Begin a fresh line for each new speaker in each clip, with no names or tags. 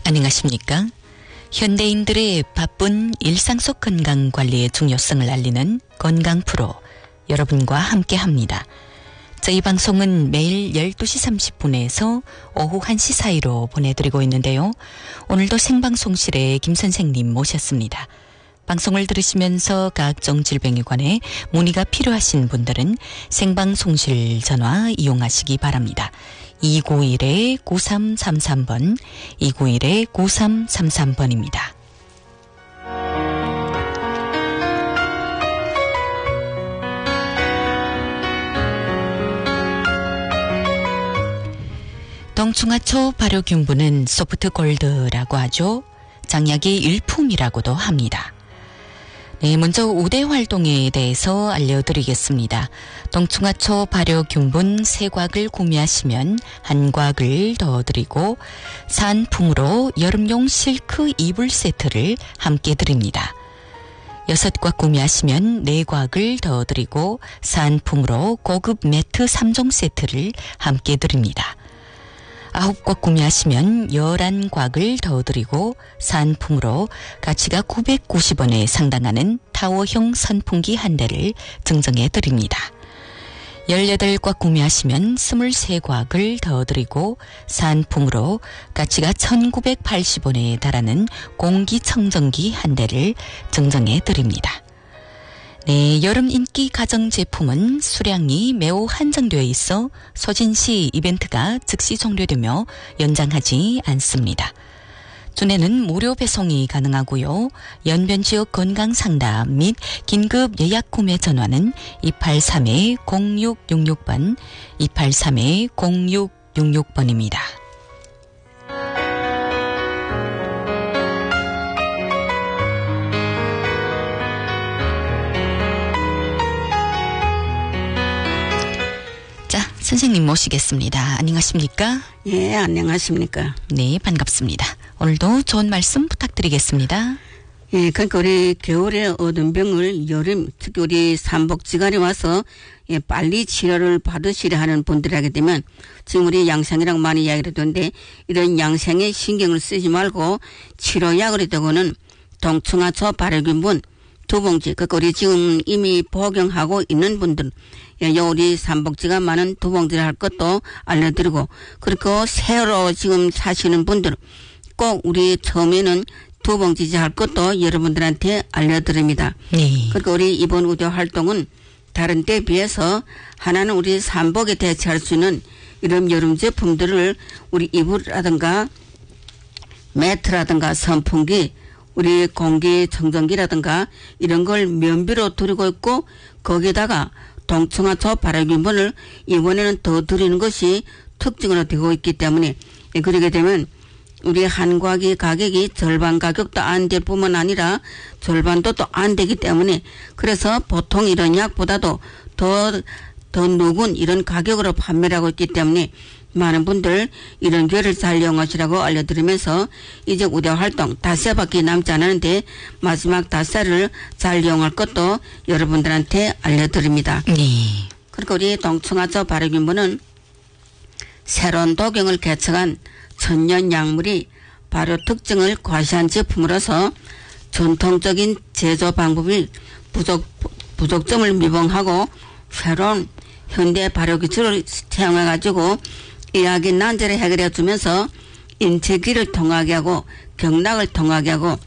안녕하십니까? 현대인들의 바쁜 일상 속 건강관리의 중요성을 알리는 건강 프로 여러분과 함께합니다. 저희 방송은 매일 12시 30분에서 오후 1시 사이로 보내드리고 있는데요. 오늘도 생방송실에 김 선생님 모셨습니다. 방송을 들으시면서 각종 질병에 관해 문의가 필요하신 분들은 생방송실 전화 이용하시기 바랍니다. 291-9333번, 291-9333번입니다. 동충하초 발효균분은 소프트 골드라고 하죠. 장약의 일품이라고도 합니다. 네, 먼저 우대 활동에 대해서 알려드리겠습니다. 동충하초 발효균분 3곽을 구매하시면 1곽을 더 드리고 산품으로 여름용 실크 이불 세트를 함께 드립니다. 6곽 구매하시면 4곽을 더 드리고 산품으로 고급 매트 3종 세트를 함께 드립니다. 9곽 구매하시면 11곽을 더 드리고 산품으로 가치가 990원에 상당하는 타워형 선풍기 1대를 증정해 드립니다. 18곽 구매하시면 23곽을 더 드리고 산품으로 가치가 1980원에 달하는 공기청정기 1대를 증정해 드립니다. 네, 여름 인기 가전제품은 수량이 매우 한정되어 있어 소진시 이벤트가 즉시 종료되며 연장하지 않습니다. 준에는 무료 배송이 가능하고요. 연변지역 건강상담 및 긴급 예약 구매 전화는 283-0666번, 283-0666번입니다. 선생님 모시겠습니다. 안녕하십니까?
예, 안녕하십니까?
네, 반갑습니다. 오늘도 좋은 말씀 부탁드리겠습니다.
예, 그러니까 우리 겨울에 얻은 병을 여름, 특히 우리 삼복지간에 와서 예, 빨리 치료를 받으시려 하는 분들이 되면 지금 우리 양생이라고 많이 이야기를 하던데 이런 양생에 신경을 쓰지 말고 치료약을 해두고는 동충하초 발효균분 2봉지, 그러니까 우리 지금 이미 복용하고 있는 분들, 예, 우리 삼복지가 많은 2봉지를 할 것도 알려드리고, 그리고 새로 지금 사시는 분들, 꼭 우리 처음에는 2봉지째 할 것도 여러분들한테 알려드립니다.
네.
그리고 우리 이번 우대 활동은 다른 때에 비해서 하나는 우리 삼복에 대체할 수 있는 이런 여름 제품들을 우리 이불이라든가 매트라든가 선풍기, 우리 공기청정기라든가 이런 걸 면비로 드리고 있고 거기에다가 동충하초 발효균분을 이번에는 더 드리는 것이 특징으로 되고 있기 때문에 그러게 되면 우리 한 곽의 가격이 절반 가격도 안 될 뿐만 아니라 절반도 또 안 되기 때문에 그래서 보통 이런 약보다도 더 녹은 이런 가격으로 판매를 하고 있기 때문에 많은 분들 이런 기회를 잘 이용하시라고 알려드리면서 이제 우대 활동 5살밖에 남지 않았는데 마지막 5살을 잘 이용할 것도 여러분들한테 알려드립니다.
네.
그리고 우리 동충하초 발효균분은 새로운 독용을 개척한 천연 약물이 발효 특징을 과시한 제품으로서 전통적인 제조 방법이 부족점을 미봉하고 새로운 현대 발효 기술을 사용해가지고 이야기 난제를 해결해 주면서 인체기를 통하게 하고 경락을 통하게 하고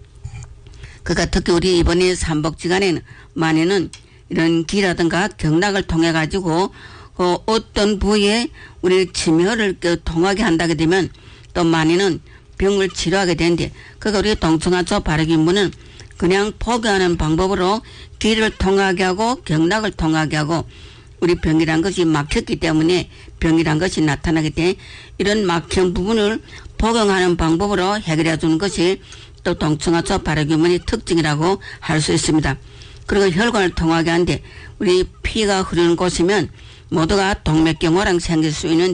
그러니까 특히 우리 이번에 삼복지간에는 많이는 이런 기라든가 경락을 통해 가지고 어떤 부위에 우리 침혈을 통하게 한다게 되면 또 많이는 병을 치료하게 되는데 그러니까 우리 동충하초 발효균분은 그냥 포기하는 방법으로 기를 통하게 하고 경락을 통하게 하고 우리 병이란 것이 막혔기 때문에 병이란 것이 나타나게 돼 이런 막힌 부분을 복용하는 방법으로 해결해 주는 것이 또 동충하초 발효균분의 특징이라고 할 수 있습니다. 그리고 혈관을 통하게 하는데 우리 피가 흐르는 곳이면 모두가 동맥경화랑 생길 수 있는